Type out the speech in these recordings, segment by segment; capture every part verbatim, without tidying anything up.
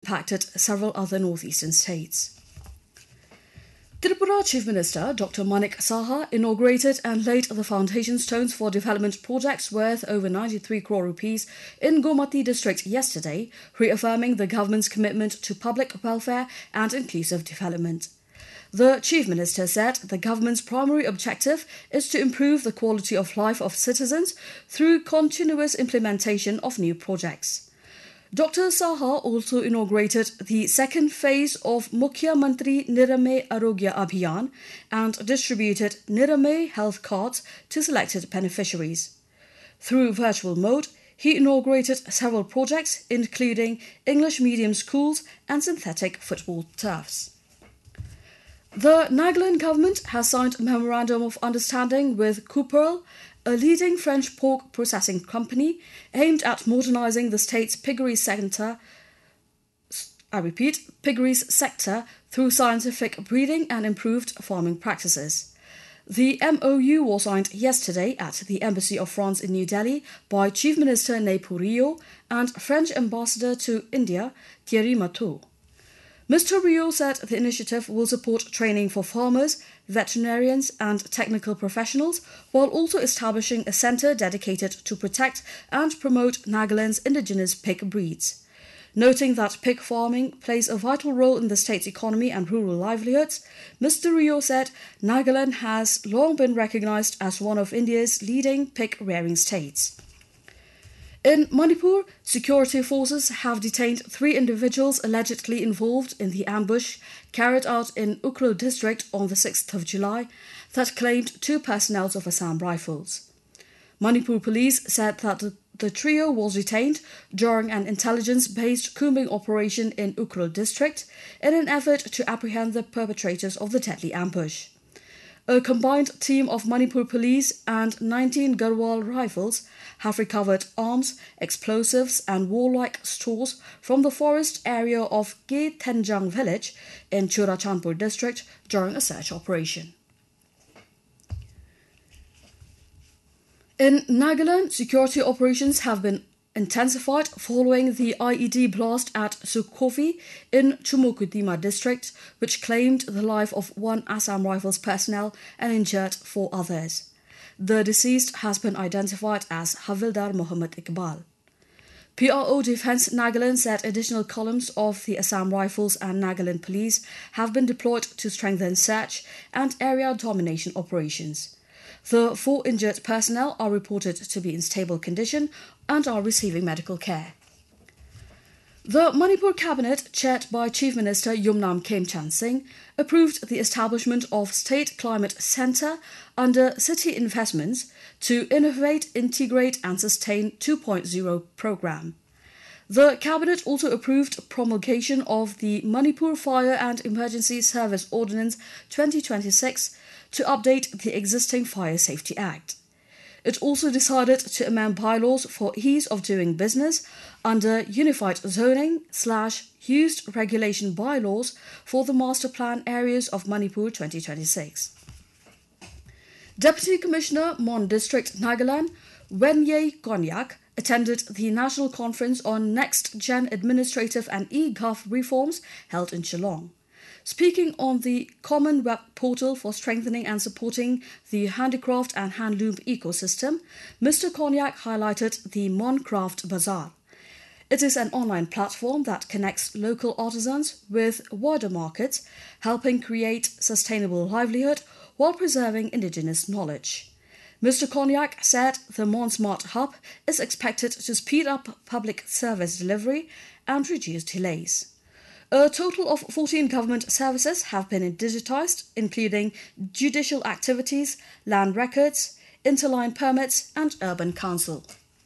impacted several other northeastern states. Tripura Chief Minister Doctor Manik Saha inaugurated and laid the foundation stones for development projects worth over ninety-three crore rupees in Gomati district yesterday, reaffirming the government's commitment to public welfare and inclusive development. The Chief Minister said the government's primary objective is to improve the quality of life of citizens through continuous implementation of new projects. Doctor Saha also inaugurated the second phase of Mukhya Mantri Nirame Arogya Abhiyan and distributed Nirame health cards to selected beneficiaries. Through virtual mode, he inaugurated several projects including English medium schools and synthetic football turfs. The Nagaland government has signed a memorandum of understanding with Couperle, a leading French pork processing company aimed at modernising the state's piggeries sector, I repeat, piggeries sector through scientific breeding and improved farming practices. The M O U was signed yesterday at the Embassy of France in New Delhi by Chief Minister Neiphu Rio and French Ambassador to India, Thierry Marteau. Mister Rio said the initiative will support training for farmers, veterinarians and technical professionals, while also establishing a centre dedicated to protect and promote Nagaland's indigenous pig breeds. Noting that pig farming plays a vital role in the state's economy and rural livelihoods, Mister Rio said Nagaland has long been recognised as one of India's leading pig-rearing states. In Manipur, security forces have detained three individuals allegedly involved in the ambush carried out in Ukhrul district on the sixth of July that claimed two personnel of Assam Rifles. Manipur police said that the, the trio was detained during an intelligence-based combing operation in Ukhrul district in an effort to apprehend the perpetrators of the deadly ambush. A combined team of Manipur police and nineteen Garhwal rifles have recovered arms, explosives and warlike stores from the forest area of Ge Thenjang village in Churachandpur district during a search operation. In Nagaland, security operations have been intensified following the I E D blast at Sukhofi in Chumokudima district, which claimed the life of one Assam Rifles personnel and injured four others. The deceased has been identified as Havildar Mohammad Iqbal. P R O Defence Nagaland said additional columns of the Assam Rifles and Nagaland Police have been deployed to strengthen search and area domination operations. The four injured personnel are reported to be in stable condition and are receiving medical care. The Manipur Cabinet, chaired by Chief Minister Yumnam Khemchand Singh, approved the establishment of State Climate Centre under City Investments to innovate, integrate and sustain two point oh programme. The Cabinet also approved promulgation of the Manipur Fire and Emergency Service Ordinance twenty twenty-six to update the existing Fire Safety Act. It also decided to amend bylaws for ease of doing business under Unified Zoning slash Used Regulation bylaws for the Master Plan areas of Manipur twenty twenty-six. Deputy Commissioner Mon District Nagaland, Wenye Konyak, attended the National Conference on Next Gen Administrative and e-Gov reforms held in Shillong. Speaking on the Common Web Portal for strengthening and supporting the handicraft and handloom ecosystem, Mister Konyak highlighted the Moncraft Bazaar. It is an online platform that connects local artisans with wider markets, helping create sustainable livelihood while preserving indigenous knowledge. Mister Konyak said the Mon Smart Hub is expected to speed up public service delivery and reduce delays. A total of fourteen government services have been digitised, including judicial activities, land records, interline permits and urban council.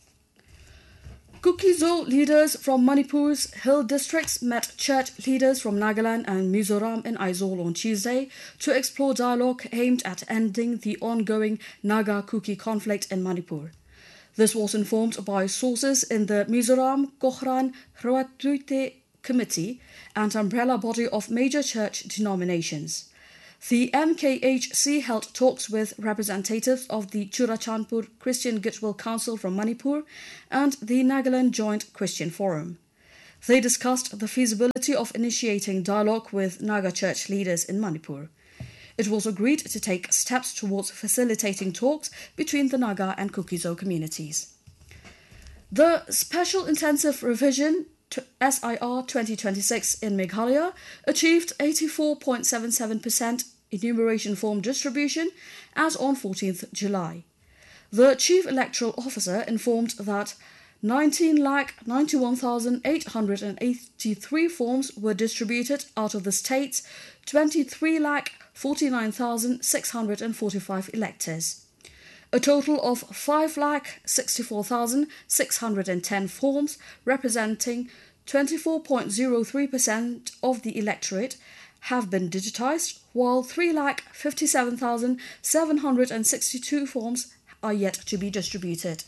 Kuki-Zo leaders from Manipur's hill districts met church leaders from Nagaland and Mizoram in Aizawl on Tuesday to explore dialogue aimed at ending the ongoing Naga-Kuki conflict in Manipur. This was informed by sources in the Mizoram Kokhran Hrwatruite Committee and umbrella body of major church denominations. The M K H C held talks with representatives of the Churachandpur Christian Goodwill Council from Manipur and the Nagaland Joint Christian Forum. They discussed the feasibility of initiating dialogue with Naga church leaders in Manipur. It was agreed to take steps towards facilitating talks between the Naga and Kuki-Zo communities. The Special Intensive Revision S I R twenty twenty-six in Meghalaya achieved eighty-four point seven seven percent enumeration form distribution as on fourteenth July. The Chief Electoral Officer informed that nineteen lakh ninety-one thousand eight hundred eighty-three forms were distributed out of the state's twenty-three lakh forty-nine thousand six hundred forty-five electors. A total of five lakh sixty-four thousand six hundred ten forms, representing twenty-four point zero three percent of the electorate, have been digitized, while three lakh fifty-seven thousand seven hundred sixty-two forms are yet to be distributed.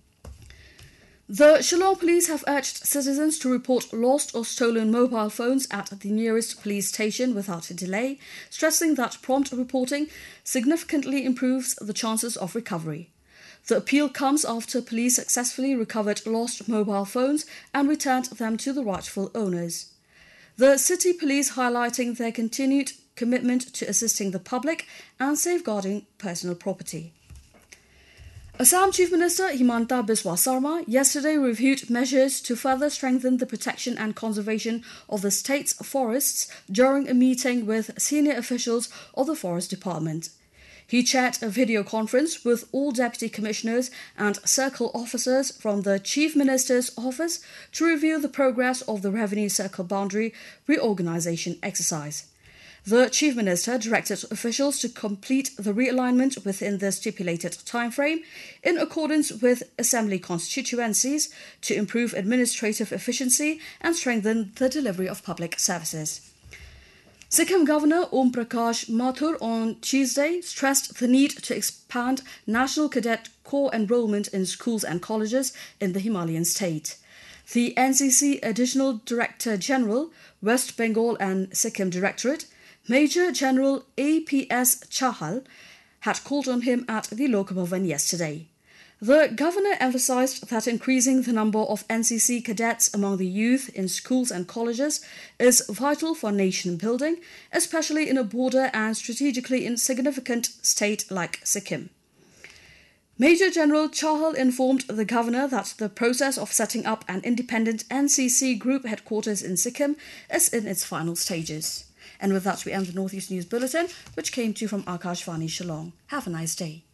The Shillong police have urged citizens to report lost or stolen mobile phones at the nearest police station without a delay, stressing that prompt reporting significantly improves the chances of recovery. The appeal comes after police successfully recovered lost mobile phones and returned them to the rightful owners. The city police highlighting their continued commitment to assisting the public and safeguarding personal property. Assam Chief Minister Himanta Biswa Sarma yesterday reviewed measures to further strengthen the protection and conservation of the state's forests during a meeting with senior officials of the Forest Department. He chaired a video conference with all deputy commissioners and circle officers from the Chief Minister's office to review the progress of the revenue circle boundary reorganisation exercise. The Chief Minister directed officials to complete the realignment within the stipulated timeframe in accordance with Assembly constituencies to improve administrative efficiency and strengthen the delivery of public services. Sikkim Governor Om Prakash Mathur on Tuesday stressed the need to expand National Cadet Corps enrollment in schools and colleges in the Himalayan state. The N C C Additional Director General, West Bengal and Sikkim Directorate, Major General A P S Chahal, had called on him at the Lok Bhavan yesterday. The governor emphasized that increasing the number of N C C cadets among the youth in schools and colleges is vital for nation building, especially in a border and strategically insignificant state like Sikkim. Major General Chahal informed the governor that the process of setting up an independent N C C group headquarters in Sikkim is in its final stages. And with that, we end the Northeast News Bulletin, which came to you from Akashvani Shillong. Have a nice day.